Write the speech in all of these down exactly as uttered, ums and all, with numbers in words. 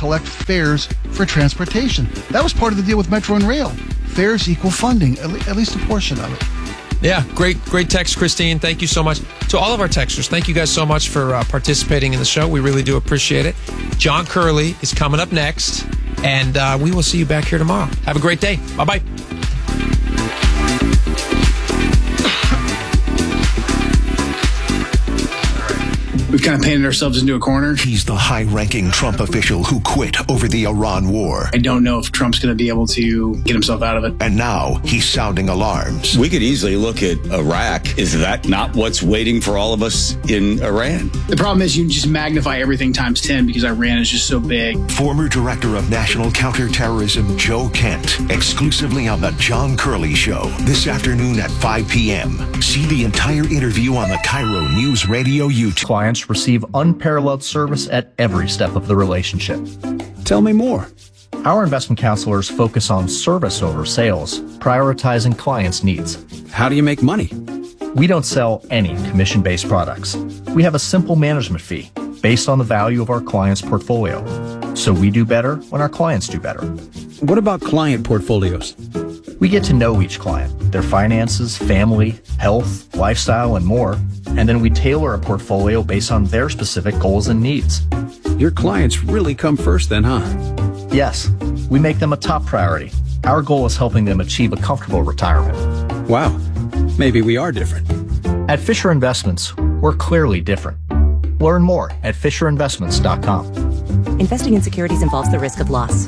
collect fares for transportation. That was part of the deal with Metro and Rail. Fares equal funding, at, le- at least a portion of it. Yeah, great, great text, Christine. Thank you so much. To all of our texters, thank you guys so much for uh, participating in the show. We really do appreciate it. John Curley is coming up next, and uh, we will see you back here tomorrow. Have a great day. Bye-bye. We've kind of painted ourselves into a corner. He's the high-ranking Trump official who quit over the Iran war. I don't know if Trump's going to be able to get himself out of it. And now he's sounding alarms. We could easily look at Iraq. Is that not what's waiting for all of us in Iran? The problem is you just magnify everything times ten because Iran is just so big. Former Director of National Counterterrorism Joe Kent, exclusively on The John Curley Show, this afternoon at five p.m. See the entire interview on the Cairo News Radio YouTube. Clients receive unparalleled service at every step of the relationship. Tell me more. Our investment counselors focus on service over sales, prioritizing clients' needs. How do you make money? We don't sell any commission-based products. We have a simple management fee based on the value of our client's portfolio. So we do better when our clients do better. What about client portfolios? We get to know each client, their finances, family, health, lifestyle, and more. And then we tailor a portfolio based on their specific goals and needs. Your clients really come first then, huh? Yes, we make them a top priority. Our goal is helping them achieve a comfortable retirement. Wow, maybe we are different. At Fisher Investments, we're clearly different. Learn more at fisher investments dot com. Investing in securities involves the risk of loss.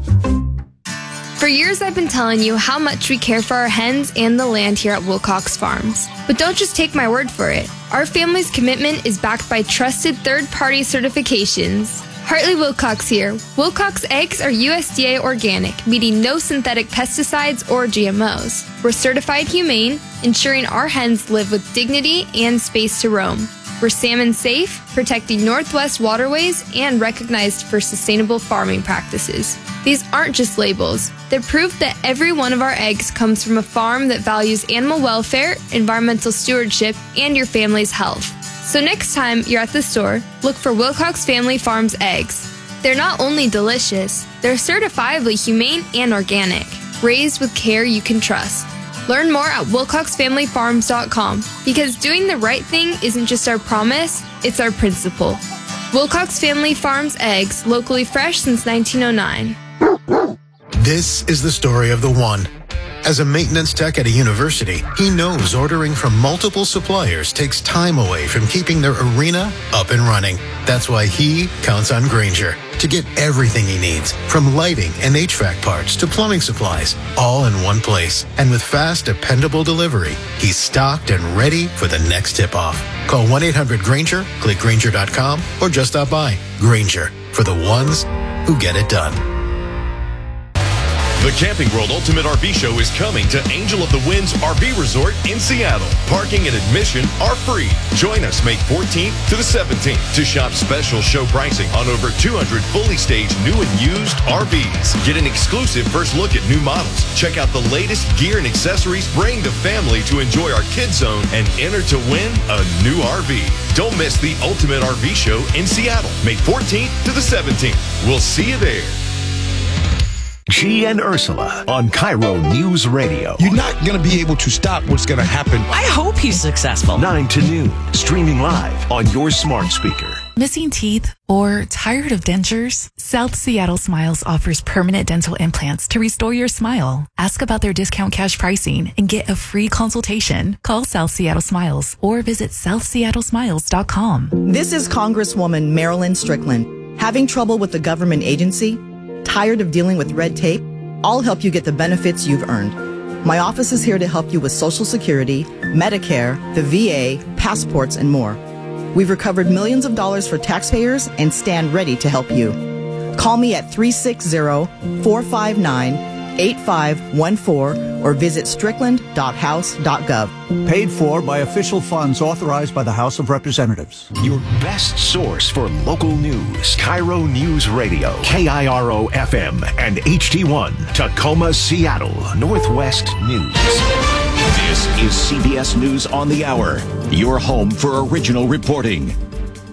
For years, I've been telling you how much we care for our hens and the land here at Wilcox Farms. But don't just take my word for it. Our family's commitment is backed by trusted third-party certifications. Hartley Wilcox here. Wilcox eggs are U S D A organic, meaning no synthetic pesticides or G M Os. We're certified humane, ensuring our hens live with dignity and space to roam. We're salmon safe, protecting Northwest waterways, and recognized for sustainable farming practices. These aren't just labels. They're proof that every one of our eggs comes from a farm that values animal welfare, environmental stewardship, and your family's health. So next time you're at the store, look for Wilcox Family Farms eggs. They're not only delicious, they're certifiably humane and organic, raised with care you can trust. Learn more at wilcox family farms dot com because doing the right thing isn't just our promise, it's our principle. Wilcox Family Farms eggs, locally fresh since nineteen oh nine. This is the story of the one. As a maintenance tech at a university, he knows ordering from multiple suppliers takes time away from keeping their arena up and running. That's why he counts on Grainger to get everything he needs, from lighting and H V A C parts to plumbing supplies, all in one place. And with fast, dependable delivery, he's stocked and ready for the next tip-off. Call one eight hundred Grainger, click Grainger dot com, or just stop by. Grainger, for the ones who get it done. The Camping World Ultimate R V Show is coming to Angel of the Winds R V Resort in Seattle. Parking and admission are free. Join us May fourteenth to the seventeenth to shop special show pricing on over two hundred fully staged new and used R Vs. Get an exclusive first look at new models. Check out the latest gear and accessories. Bring the family to enjoy our kids zone and enter to win a new R V. Don't miss the Ultimate R V Show in Seattle, May fourteenth to the seventeenth. We'll see you there. G and Ursula on Cairo News Radio. You're not going to be able to stop what's going to happen. I hope he's successful. nine to noon, streaming live on your smart speaker. Missing teeth or tired of dentures? South Seattle Smiles offers permanent dental implants to restore your smile. Ask about their discount cash pricing and get a free consultation. Call South Seattle Smiles or visit south seattle smiles dot com. This is Congresswoman Marilyn Strickland. Having trouble with the government agency? Tired of dealing with red tape? I'll help you get the benefits you've earned. My office is here to help you with Social Security, Medicare, the V A, passports, and more. We've recovered millions of dollars for taxpayers and stand ready to help you. Call me at three six zero, four five nine, eight five one four or visit strickland dot house dot gov. Paid for by official funds authorized by the House of Representatives. Your best source for local news. Cairo News Radio, K I R O F M and H T one, Tacoma, Seattle, Northwest News. This is C B S News on the Hour, your home for original reporting.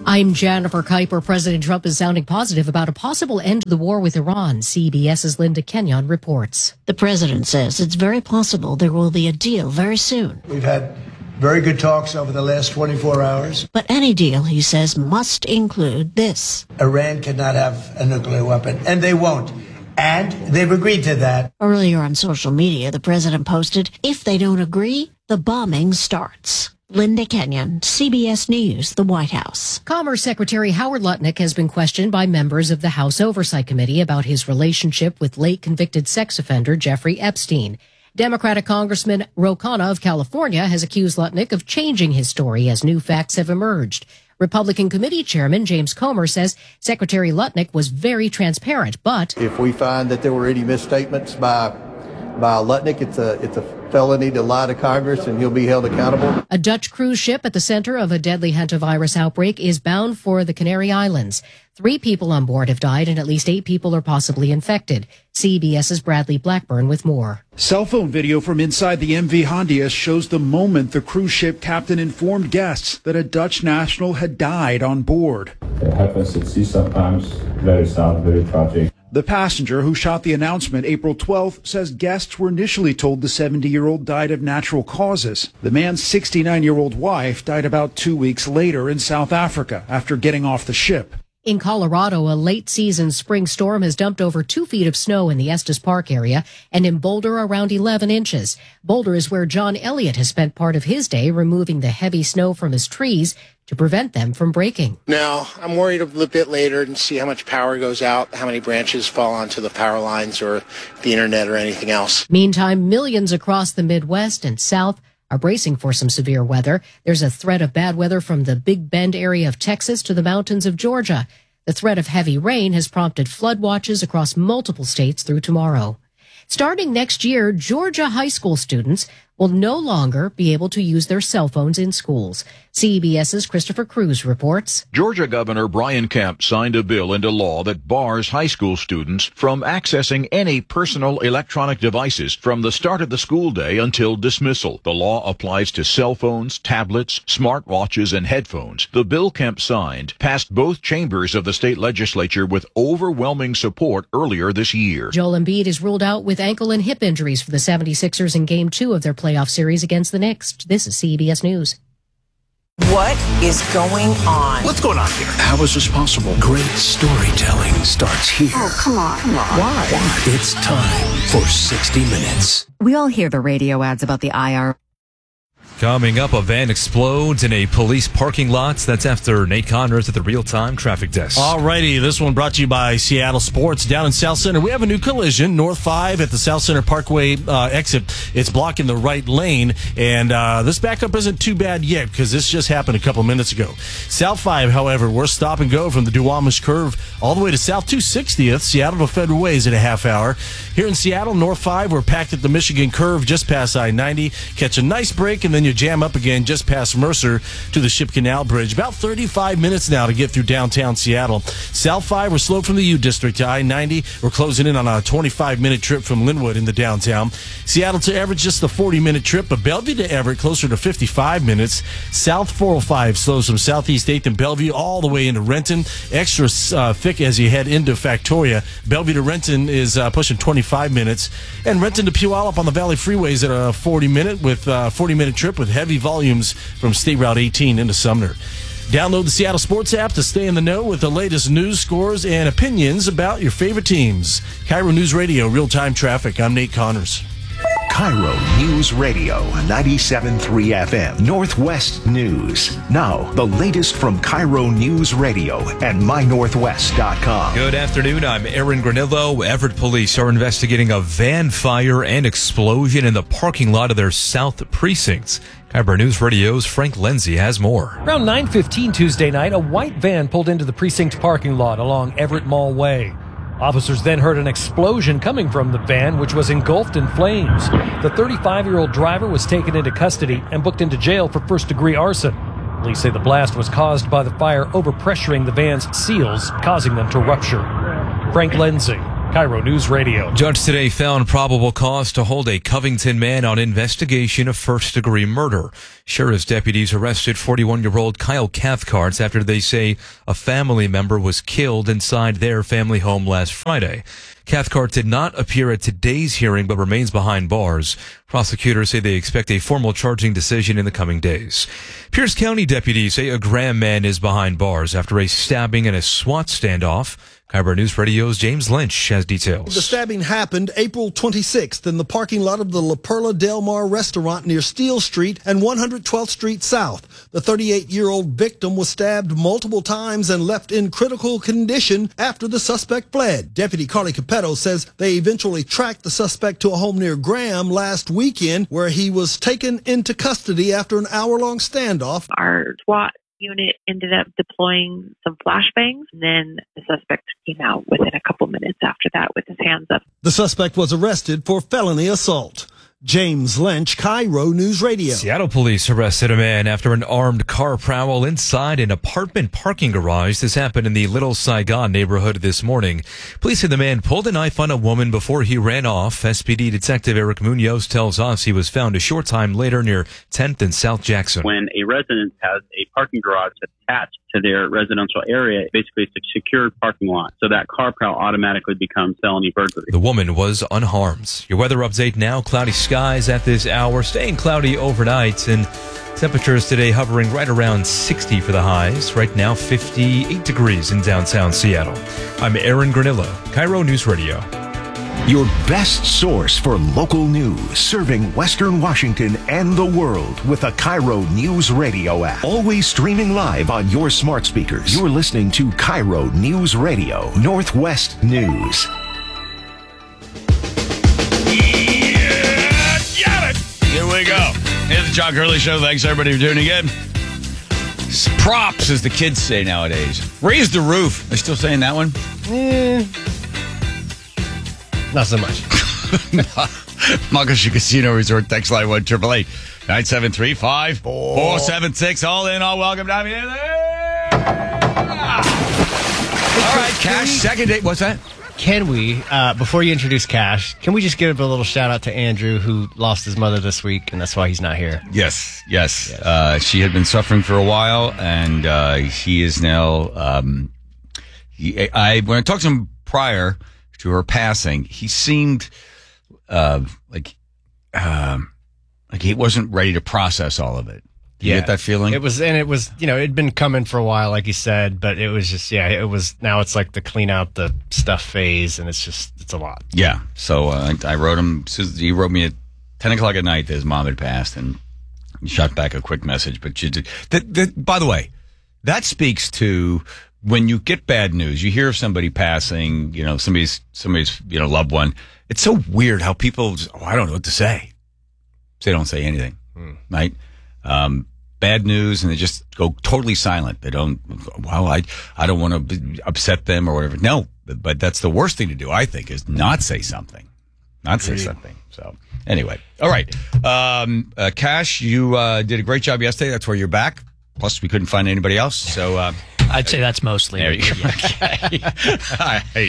I'm Jennifer Kuiper. President Trump is sounding positive about a possible end to the war with Iran. CBS's Linda Kenyon reports. The president says it's very possible there will be a deal very soon. We've had very good talks over the last twenty-four hours. But any deal, he says, must include this. Iran cannot have a nuclear weapon, and they won't. And they've agreed to that. Earlier on social media, the president posted, if they don't agree, the bombing starts. Linda Kenyon, C B S News, the White House. Commerce Secretary Howard Lutnick has been questioned by members of the House Oversight Committee about his relationship with late convicted sex offender Jeffrey Epstein. Democratic Congressman Ro Khanna of California has accused Lutnick of changing his story as new facts have emerged. Republican Committee Chairman James Comer says Secretary Lutnick was very transparent, but if we find that there were any misstatements by by Lutnick, it's a it's a felony to lie to Congress, and he'll be held accountable. A Dutch cruise ship at the center of a deadly hantavirus outbreak is bound for the Canary Islands. Three people on board have died, and at least eight people are possibly infected. CBS's Bradley Blackburn with more. Cell phone video from inside the M V Hondius shows the moment the cruise ship captain informed guests that a Dutch national had died on board. It happens at sea sometimes. Very sad, very tragic. The passenger who shot the announcement April twelfth says guests were initially told the seventy-year-old died of natural causes. The man's sixty-nine-year-old wife died about two weeks later in South Africa after getting off the ship. In Colorado, a late-season spring storm has dumped over two feet of snow in the Estes Park area, and in Boulder, around eleven inches. Boulder is where John Elliott has spent part of his day removing the heavy snow from his trees to prevent them from breaking. Now, I'm worried a little bit later and see how much power goes out, how many branches fall onto the power lines or the internet or anything else. Meantime, millions across the Midwest and South are bracing for some severe weather. There's a threat of bad weather from the Big Bend area of Texas to the mountains of Georgia. The threat of heavy rain has prompted flood watches across multiple states through tomorrow. Starting next year, Georgia high school students will no longer be able to use their cell phones in schools. CBS's Christopher Cruz reports. Georgia Governor Brian Kemp signed a bill into law that bars high school students from accessing any personal electronic devices from the start of the school day until dismissal. The law applies to cell phones, tablets, smartwatches, and headphones. The bill Kemp signed passed both chambers of the state legislature with overwhelming support earlier this year. Joel Embiid is ruled out with ankle and hip injuries for the seventy-sixers in Game two of their playoff series against the Knicks. This is C B S News. What is going on? What's going on here? How is this possible? Great storytelling starts here. Oh, come on. Come on. Why? Why? It's time for sixty minutes. We all hear the radio ads about the I R S. Coming up, a van explodes in a police parking lot. That's after Nate Connors at the real-time traffic desk. Alrighty, this one brought to you by Seattle Sports. Down in South Center, we have a new collision. North five at the South Center Parkway uh, exit. It's blocking the right lane, and uh, this backup isn't too bad yet because this just happened a couple minutes ago. South five, however, we're stop and go from the Duwamish Curve all the way to South two sixtieth, Seattle to Federal Ways in a half hour. Here in Seattle, North five, we're packed at the Michigan Curve just past I ninety. Catch a nice break, and then you jam up again just past Mercer to the Ship Canal Bridge. About thirty-five minutes now to get through downtown Seattle. South five, we're slow from the U District to I ninety. We're closing in on a twenty-five minute trip from Linwood into downtown. Seattle to Everett, just a forty minute trip, but Bellevue to Everett, closer to fifty-five minutes. South four oh five slows from Southeast eighth and Bellevue all the way into Renton. Extra uh, thick as you head into Factoria. Bellevue to Renton is uh, pushing twenty-five minutes. And Renton to Puyallup on the Valley Freeways at a forty minute with uh, forty minute trip with heavy volumes from State Route eighteen into Sumner. Download the Seattle Sports app to stay in the know with the latest news, scores, and opinions about your favorite teams. Cairo News Radio, real-time traffic. I'm Nate Connors. Cairo News Radio, ninety-seven point three F M, Northwest News. Now, the latest from Cairo News Radio and my northwest dot com. Good afternoon, I'm Aaron Granillo. Everett police are investigating a van fire and explosion in the parking lot of their South Precinct. Cairo News Radio's Frank Lindsay has more. Around nine fifteen Tuesday night, a white van pulled into the precinct parking lot along Everett Mall Way. Officers then heard an explosion coming from the van, which was engulfed in flames. The thirty-five-year-old driver was taken into custody and booked into jail for first-degree arson. Police say the blast was caused by the fire overpressuring the van's seals, causing them to rupture. Frank Lindsay, Cairo News Radio. Judge today found probable cause to hold a Covington man on investigation of first-degree murder. Sheriff's deputies arrested forty-one-year-old Kyle Cathcart after they say a family member was killed inside their family home last Friday. Cathcart did not appear at today's hearing but remains behind bars. Prosecutors say they expect a formal charging decision in the coming days. Pierce County deputies say a Graham man is behind bars after a stabbing and a SWAT standoff. Cairo News Radio's James Lynch has details. The stabbing happened April twenty-sixth in the parking lot of the La Perla Del Mar restaurant near Steele Street and one hundred twelfth Street South. The thirty-eight-year-old victim was stabbed multiple times and left in critical condition after the suspect fled. Deputy Carly Capetto says they eventually tracked the suspect to a home near Graham last weekend, where he was taken into custody after an hour-long standoff. Our SWAT unit ended up deploying some flashbangs, and then the suspect came out within a couple minutes after that with his hands up. The suspect was arrested for felony assault. James Lynch, Cairo News Radio. Seattle police arrested a man after an armed car prowl inside an apartment parking garage. This happened in the Little Saigon neighborhood this morning. Police say the man pulled a knife on a woman before he ran off. S P D Detective Eric Munoz tells us he was found a short time later near tenth and South Jackson. When a resident has a parking garage attached to their residential area, basically it's a secured parking lot. So that car prowl automatically becomes felony burglary. The woman was unharmed. Your weather update now. Cloudy skies at this hour, staying cloudy overnight, and temperatures today hovering right around sixty for the highs. Right now, fifty-eight degrees in downtown Seattle. I'm Aaron Granillo, Cairo News Radio. Your best source for local news, serving Western Washington and the world with the Cairo News Radio app. Always streaming live on your smart speakers. You're listening to Cairo News Radio, Northwest News. Got it! Here we go. Here's the John Curley Show. Thanks, everybody, for tuning in. Props, as the kids say nowadays. Raise the roof. Are still saying that one? Eh, not so much. Muckleshoot Casino Resort. Text line one triple eight nine seven three five four seven six. All in, all welcome down here. Ah. All right, Cash. Second date. What's that? Can we, uh, before you introduce Cash, can we just give a little shout out to Andrew, who lost his mother this week, and that's why he's not here? Yes, yes. yes. Uh, she had been suffering for a while, and uh, he is now. Um, he, I when I talked to him prior to her passing, he seemed uh, like uh, like he wasn't ready to process all of it. Do you yeah. get that feeling? It was, and it was, you know, it'd been coming for a while, like you said, but it was just, yeah, it was, now it's like the clean out the stuff phase, and it's just, it's a lot. Yeah. So uh, I wrote him, he wrote me at ten o'clock at night that his mom had passed, and he shot back a quick message. But you did, that, that, by the way, that speaks to when you get bad news, you hear of somebody passing, you know, somebody's, somebody's, you know, loved one. It's so weird how people just, oh, I don't know what to say. So they don't say anything, hmm. right? Um, bad news, and they just go totally silent. They don't, well, I, I don't want to upset them or whatever. No, but that's the worst thing to do, I think, is not say something. Not say something. So, anyway. All right. Um, uh, Cash, you uh, did a great job yesterday. That's where you're back. Plus, we couldn't find anybody else. So, uh, I'd say that's mostly. There you go. Okay. All right.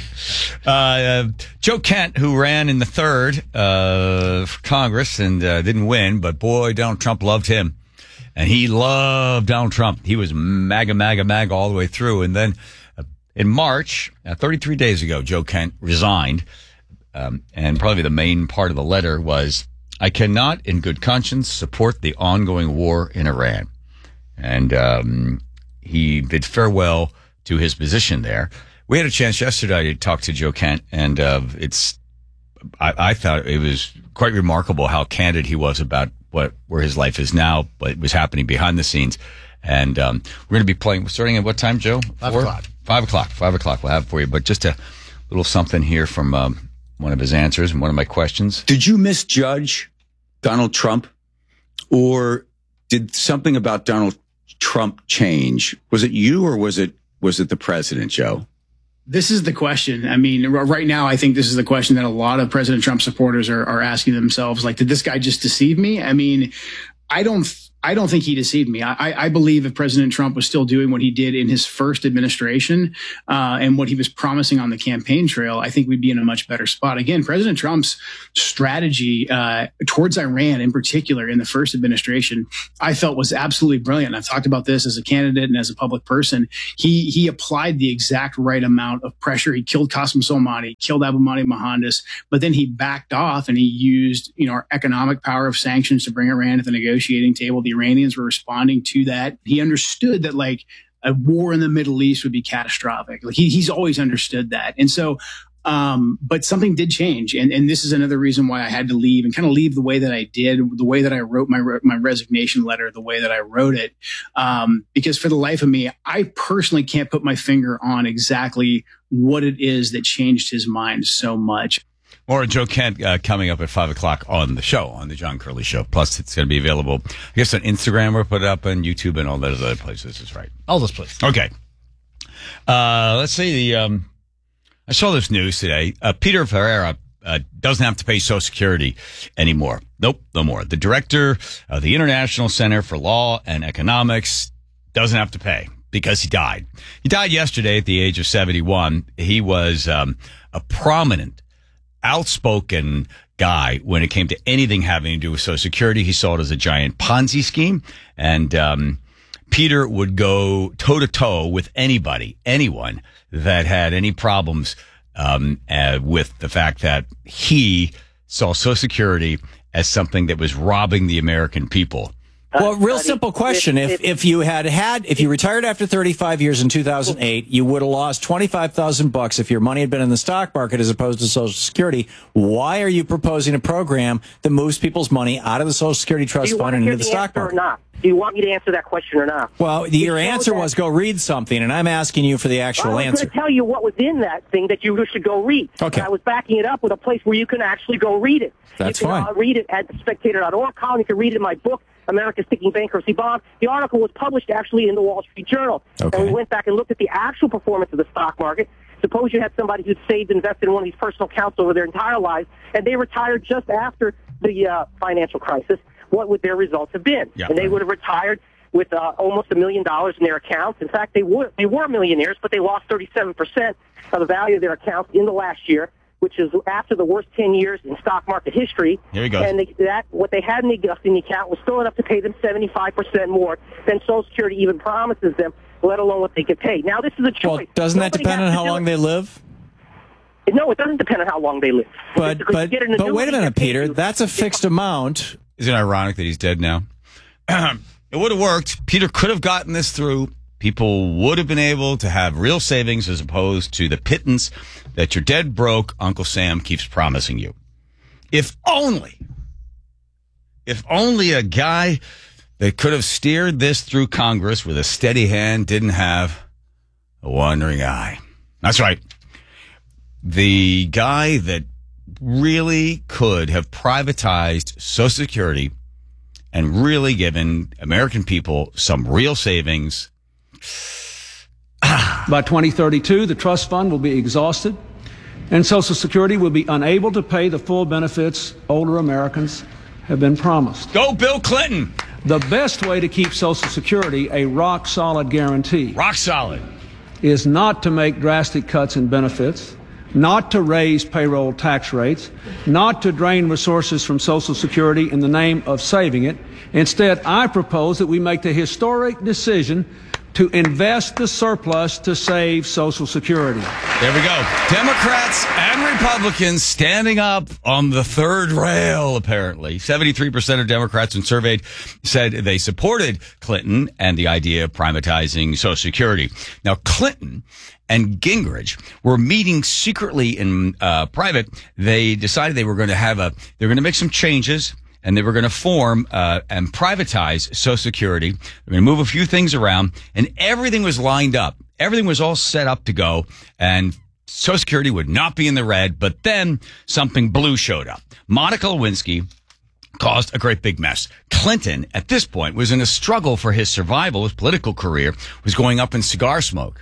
Uh, Joe Kent, who ran in the third uh, for Congress and uh, didn't win, but boy, Donald Trump loved him. And he loved Donald Trump. He was MAGA, MAGA, MAGA all the way through. And then uh, in March, uh, thirty-three days ago, Joe Kent resigned. Um, and probably the main part of the letter was, I cannot in good conscience support the ongoing war in Iran. And um, he bid farewell to his position there. We had a chance yesterday to talk to Joe Kent, and uh, it's I, I thought it was quite remarkable how candid he was about what where his life is now, what was happening behind the scenes. And um, we're going to be playing, starting at what time, Joe? Five Four? o'clock. Five o'clock. Five o'clock we'll have it for you. But just a little something here from um, one of his answers and one of my questions. Did you misjudge Donald Trump, or did something about Donald Trump change? Was it you, or was it was it the president, Joe? This is the question. I mean, right now, I think this is the question that a lot of President Trump supporters are, are asking themselves. Like, did this guy just deceive me? I mean, I don't, I don't think he deceived me. I, I believe if President Trump was still doing what he did in his first administration uh, and what he was promising on the campaign trail, I think we'd be in a much better spot. Again, President Trump's strategy uh, towards Iran in particular in the first administration, I felt was absolutely brilliant. I've talked about this as a candidate and as a public person. He he applied the exact right amount of pressure. He killed Qasem Soleimani, killed Abu Mahdi Mohandas, but then he backed off and he used, you know, our economic power of sanctions to bring Iran to the negotiating table. The Iranians were responding to that. He understood that like a war in the Middle East would be catastrophic. Like he, he's always understood that. And so, um, but something did change. And, and this is another reason why I had to leave and kind of leave the way that I did, the way that I wrote my, my resignation letter, the way that I wrote it. Um, because for the life of me, I personally can't put my finger on exactly what it is that changed his mind so much. More Joe Kent uh, coming up at five o'clock on the show, on the John Curley Show. Plus, it's going to be available, I guess, on Instagram. We'll put it up on YouTube and all those other places. That's right. All those places. Okay. Uh, let's see. The um, I saw this news today. Uh, Peter Ferreira uh, doesn't have to pay Social Security anymore. Nope, no more. The director of the International Center for Law and Economics doesn't have to pay because he died. He died yesterday at the age of seventy-one. He was um, a prominent, outspoken guy when it came to anything having to do with Social Security. He saw it as a giant Ponzi scheme. And um, Peter would go toe-to-toe with anybody, anyone that had any problems um, uh, with the fact that he saw Social Security as something that was robbing the American people. Well, real simple question. If if you had had, if you retired after thirty-five years in two thousand eight, you would have lost twenty-five thousand bucks if your money had been in the stock market as opposed to Social Security. Why are you proposing a program that moves people's money out of the Social Security trust fund and into the stock market? Or not? Do you want me to answer that question or not? Well, your answer was go read something, and I'm asking you for the actual well, I was answer. going to tell you what was in that thing that you should go read. Okay. And I was backing it up with a place where you can actually go read it. That's you can, fine. Uh, read it at spectator dot org column. You can read it in my book, America's Sticking Bankruptcy Bomb. The article was published actually in the Wall Street Journal. Okay. And we went back and looked at the actual performance of the stock market. Suppose you had somebody who'd saved and invested in one of these personal accounts over their entire lives, and they retired just after the uh, financial crisis. What would their results have been? Yeah. And they would have retired with uh, almost a million dollars in their accounts. In fact, they were they were millionaires, but they lost thirty-seven percent of the value of their accounts in the last year, which is after the worst ten years in stock market history. Here you go. And they, that what they had in the, in the account was still enough to pay them seventy-five percent more than Social Security even promises them, let alone what they could pay. Now, this is a choice. Well, doesn't that Nobody depend has on to how do long it. they live? No, it doesn't depend on how long they live. But Because but you get an but wait a annuity minute, that pays Peter. you- That's a fixed amount. Isn't it ironic that he's dead now? It would have worked. Peter could have gotten this through. People would have been able to have real savings as opposed to the pittance that your dead broke Uncle Sam keeps promising you. If only, if only a guy that could have steered this through Congress with a steady hand didn't have a wandering eye. That's right. The guy that really could have privatized Social Security and really given American people some real savings. By twenty thirty-two, the trust fund will be exhausted, and Social Security will be unable to pay the full benefits older Americans have been promised. Go Bill Clinton! The best way to keep Social Security a rock-solid guarantee Rock solid. is not to make drastic cuts in benefits, not to raise payroll tax rates, not to drain resources from Social Security in the name of saving it. Instead, I propose that we make the historic decision to invest the surplus to save Social Security. There we go. Democrats and Republicans standing up on the third rail, apparently. seventy-three percent of Democrats when surveyed said they supported Clinton and the idea of privatizing Social Security. Now, Clinton and Gingrich were meeting secretly in uh, private. They decided they were going to have a, they were going to make some changes. And they were going to form uh, and privatize Social Security. They're going to move a few things around, and everything was lined up. Everything was all set up to go, and Social Security would not be in the red. But then something blue showed up. Monica Lewinsky caused a great big mess. Clinton, at this point, was in a struggle for his survival. His political career was going up in cigar smoke.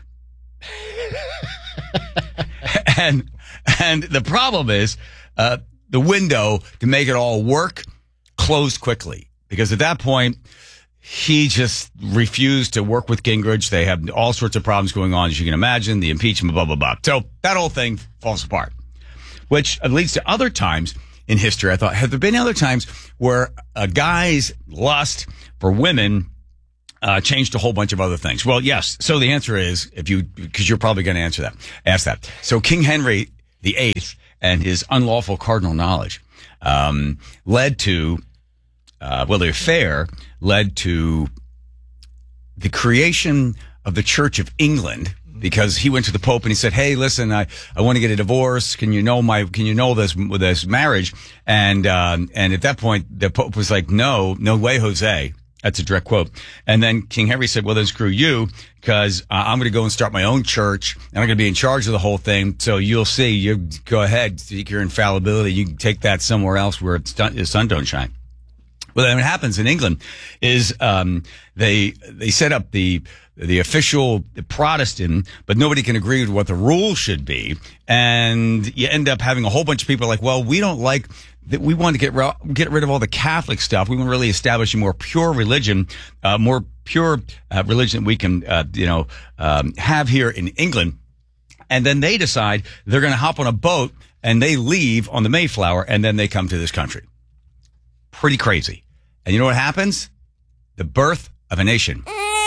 and and the problem is uh, the window to make it all work closed quickly, because at that point he just refused to work with Gingrich. They have all sorts of problems going on, as you can imagine, the impeachment, blah, blah, blah. So that whole thing falls apart, which leads to other times in history. I thought, have there been other times where a guy's lust for women uh, changed a whole bunch of other things? Well, yes. So the answer is, if you, because you're probably going to answer that, ask that. So King Henry the Eighth and his unlawful cardinal knowledge um, led to, uh, well, the affair led to the creation of the Church of England, because he went to the Pope and he said, "Hey, listen, I, I want to get a divorce. Can you know my, can you know this, this marriage?" And, um, and at that point, the Pope was like, no, no way, Jose. That's a direct quote. And then King Henry said, "Well, then screw you, because uh, I'm going to go and start my own church, and I'm going to be in charge of the whole thing. So you'll see. You go ahead, seek your infallibility. You can take that somewhere else where it's done, the sun don't shine." Well, then what happens in England is um, they they set up the the official Protestant, but nobody can agree with what the rules should be, and you end up having a whole bunch of people like, well, we don't like that. We want to get ro- get rid of all the Catholic stuff. We want to really establish a more pure religion, uh, more pure uh, religion that we can, uh, you know, um, have here in England. And then they decide they're going to hop on a boat and they leave on the Mayflower, and then they come to this country. Pretty crazy. And you know what happens? The birth of a nation.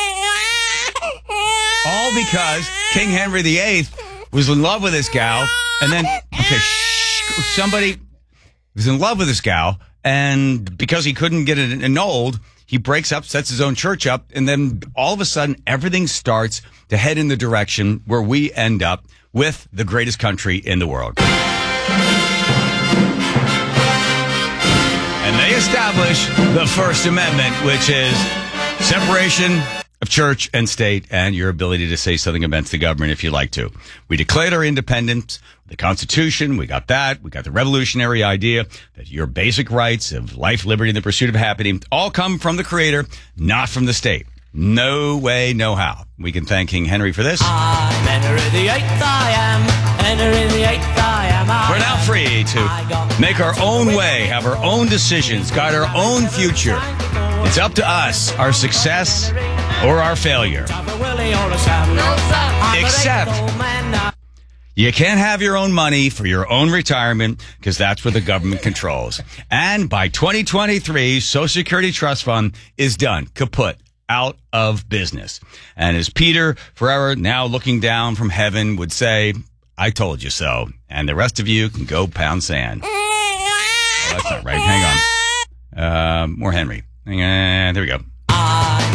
All because King Henry the Eighth was in love with this gal, and then, okay, shh, somebody was in love with this gal, and because he couldn't get it annulled, he breaks up, sets his own church up, and then all of a sudden, everything starts to head in the direction where we end up with the greatest country in the world. And they establish the First Amendment, which is separation of church and state and your ability to say something against the government if you like to. We declared our independence, the Constitution, we got that. We got the revolutionary idea that your basic rights of life, liberty, and the pursuit of happiness all come from the Creator, not from the state. No way, no how. We can thank King Henry for this. I'm Henry the Eighth, I am. Henry the Eighth, I am. We're now free to make our own way, have our own decisions, guide our own future. It's up to us, our success or our failure. Except you can't have your own money for your own retirement, because that's what the government controls. And by twenty twenty-three, Social Security Trust Fund is done, kaput, out of business. And as Peter Ferreira, now looking down from heaven, would say, I told you so. And the rest of you can go pound sand. Oh, that's not right. Hang on. Uh, more Henry. Uh, there we go.